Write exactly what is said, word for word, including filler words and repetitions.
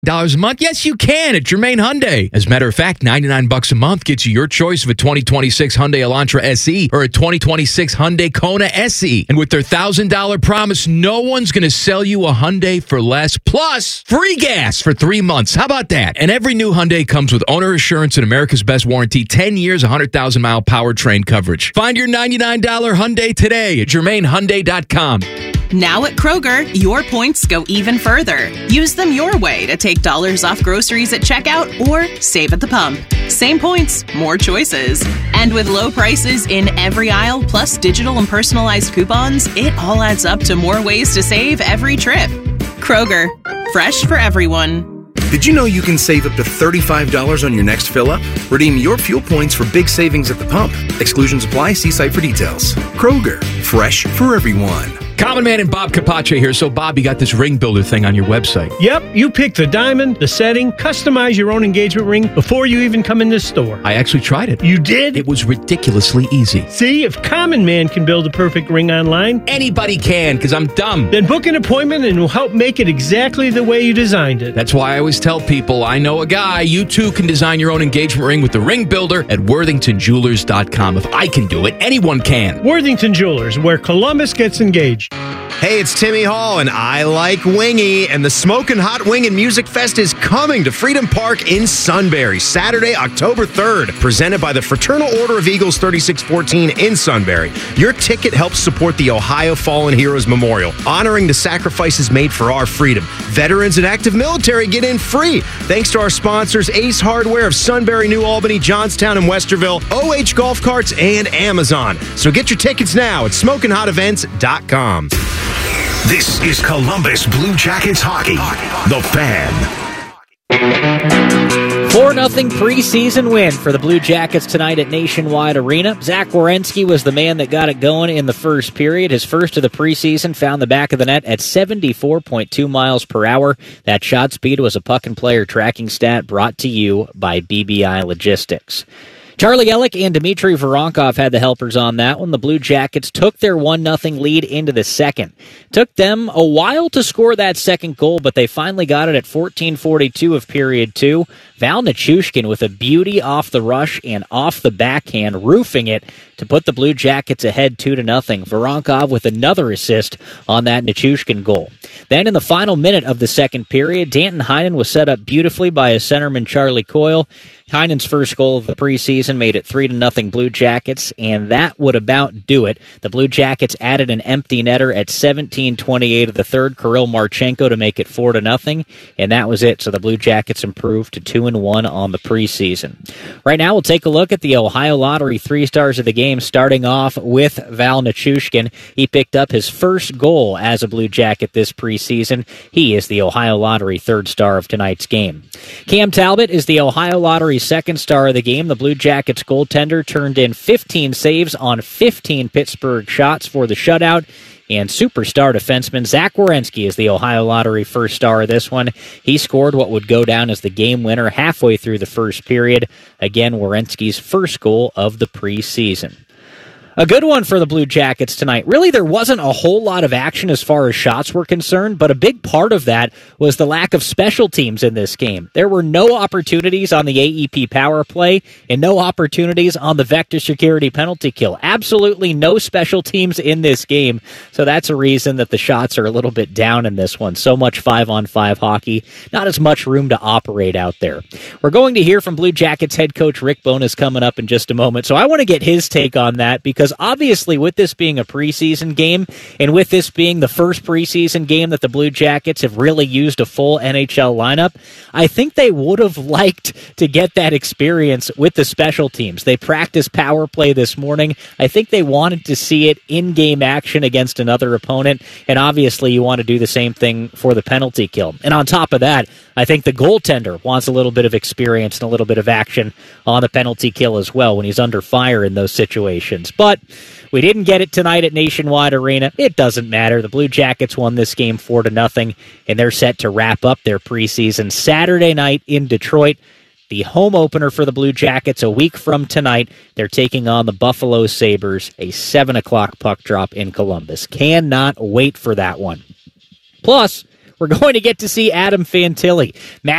dollars a month? Yes, you can at Germain Hyundai. As a matter of fact, ninety-nine bucks a month gets you your choice of a twenty twenty-six Hyundai Elantra S E or a twenty twenty-six Hyundai Kona S E. And with their one thousand dollars promise, no one's going to sell you a Hyundai for less. Plus, free gas for three months. How about that? And every new Hyundai comes with owner assurance and America's Best Warranty, ten years, one hundred thousand mile powertrain coverage. Find your ninety-nine dollars Hyundai today at Germain Hyundai dot com. Now at Kroger, your points go even further. Use them your way to take dollars off groceries at checkout or save at the pump. Same points, more choices. And with low prices in every aisle, plus digital and personalized coupons, it all adds up to more ways to save every trip. Kroger, fresh for everyone. Did you know you can save up to thirty-five dollars on your next fill-up? Redeem your fuel points for big savings at the pump. Exclusions apply. See site for details. Kroger, fresh for everyone. Common Man and Bob Capace here. So, Bob, you got this ring builder thing on your website. Yep, you pick the diamond, the setting, customize your own engagement ring before you even come in this store. I actually tried it. You did? It was ridiculously easy. See, if Common Man can build a perfect ring online, anybody can, because I'm dumb. Then book an appointment and we'll help make it exactly the way you designed it. That's why I always tell people, I know a guy. You too can design your own engagement ring with the ring builder at worthington jewelers dot com. If I can do it, anyone can. Worthington Jewelers, where Columbus gets engaged. Hey, it's Timmy Hall, and I like Wingy, and the Smokin' Hot Wing and Music Fest is coming to Freedom Park in Sunbury, Saturday, October third, presented by the Fraternal Order of Eagles thirty-six fourteen in Sunbury. Your ticket helps support the Ohio Fallen Heroes Memorial, honoring the sacrifices made for our freedom. Veterans and active military get in free, thanks to our sponsors, Ace Hardware of Sunbury, New Albany, Johnstown, and Westerville, O H Golf Carts, and Amazon. So get your tickets now at smokin hot events dot com. This is Columbus Blue Jackets hockey. The Fan. four nothing preseason win for the Blue Jackets tonight at Nationwide Arena. Zach Werenski was the man that got it going in the first period. His first of the preseason found the back of the net at seventy-four point two miles per hour. That shot speed was a puck and player tracking stat brought to you by B B I Logistics. Charlie Ellick and Dmitry Voronkov had the helpers on that one. The Blue Jackets took their one nothing lead into the second. Took them a while to score that second goal, but they finally got it at fourteen forty-two of period two. Val Nichushkin with a beauty off the rush and off the backhand, roofing it to put the Blue Jackets ahead two to nothing. Voronkov with another assist on that Nichushkin goal. Then in the final minute of the second period, Danton Heinen was set up beautifully by his centerman Charlie Coyle. Heinen's first goal of the preseason made it three to nothing Blue Jackets, and that would about do it. The Blue Jackets added an empty netter at seventeen twenty-eight of the third, Kirill Marchenko, to make it four to nothing, and that was it. So the Blue Jackets improved to two and one on the preseason. Right now, we'll take a look at the Ohio Lottery three stars of the game, starting off with Val Nichushkin. He picked up his first goal as a Blue Jacket this preseason. He is the Ohio Lottery third star of tonight's game. Cam Talbot is the Ohio Lottery second star of the game. The Blue Jackets goaltender turned in fifteen saves on fifteen Pittsburgh shots for the shutout. And superstar defenseman Zach Werenski is the Ohio Lottery first star of this one. He scored what would go down as the game winner halfway through the first period. Again, Werenski's first goal of the preseason. A good one for the Blue Jackets tonight. Really, there wasn't a whole lot of action as far as shots were concerned, but a big part of that was the lack of special teams in this game. There were no opportunities on the A E P power play and no opportunities on the Vector Security penalty kill. Absolutely no special teams in this game, so that's a reason that the shots are a little bit down in this one. So much five-on-five hockey, not as much room to operate out there. We're going to hear from Blue Jackets head coach Rick Bowness coming up in just a moment, so I want to get his take on that because Because obviously with this being a preseason game and with this being the first preseason game that the Blue Jackets have really used a full N H L lineup, I think they would have liked to get that experience with the special teams. They practiced power play this morning. I think they wanted to see it in-game action against another opponent, and obviously you want to do the same thing for the penalty kill. And on top of that, I think the goaltender wants a little bit of experience and a little bit of action on the penalty kill as well when he's under fire in those situations. But we didn't get it tonight at Nationwide Arena. It doesn't matter. The Blue Jackets won this game four to nothing, and they're set to wrap up their preseason Saturday night in Detroit. The home opener for the Blue Jackets a week from tonight. They're taking on the Buffalo Sabres, a seven o'clock puck drop in Columbus. Cannot wait for that one. Plus, we're going to get to see Adam Fantilli.